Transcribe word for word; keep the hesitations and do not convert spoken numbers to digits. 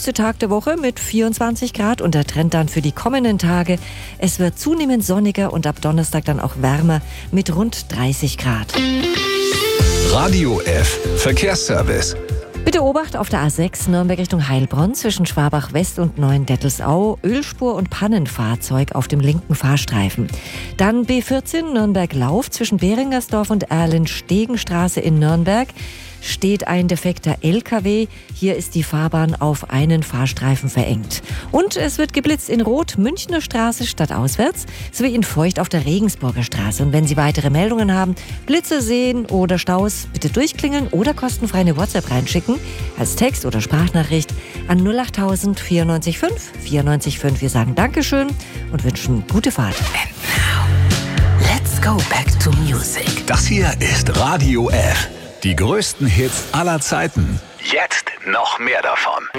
kühlste Tag der Woche mit vierundzwanzig Grad und der Trend dann für die kommenden Tage. Es wird zunehmend sonniger und ab Donnerstag dann auch wärmer mit rund dreißig Grad. Radio F Verkehrsservice. Bitte Obacht auf der A sechs Nürnberg Richtung Heilbronn zwischen Schwabach West und Neuendettelsau. Ölspur und Pannenfahrzeug auf dem linken Fahrstreifen. Dann B vierzehn Nürnberg Lauf zwischen Beringersdorf und Erlenstegenstraße in Nürnberg. Steht ein defekter L K W. Hier ist die Fahrbahn auf einen Fahrstreifen verengt. Und es wird geblitzt in Rot, Münchner Straße stadtauswärts, sowie in Feucht auf der Regensburger Straße. Und wenn Sie weitere Meldungen haben, Blitze sehen oder Staus, bitte durchklingeln oder kostenfrei eine WhatsApp reinschicken, als Text oder Sprachnachricht an null acht tausend vierundneunzig fünf vierundneunzig fünf. Wir sagen Dankeschön und wünschen gute Fahrt. And now, let's go back to music. Das hier ist Radio F. Die größten Hits aller Zeiten. Jetzt noch mehr davon.